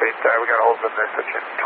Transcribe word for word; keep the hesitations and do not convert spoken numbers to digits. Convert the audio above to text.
eight, uh, we got a hold of them there, Sachin.